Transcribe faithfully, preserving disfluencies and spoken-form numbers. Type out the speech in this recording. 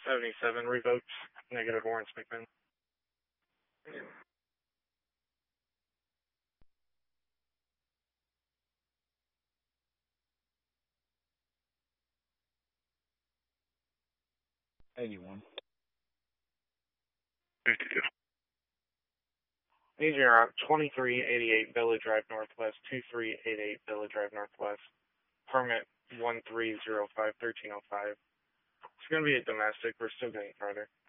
seventy-seven revoked. Negative Lawrence McMinn. eighty-one. fifty-two. These are twenty-three eighty-eight Villa Drive Northwest, twenty-three eighty-eight Villa Drive Northwest. Permit one three zero five one three zero five. It's going to be a domestic. We're still getting farther.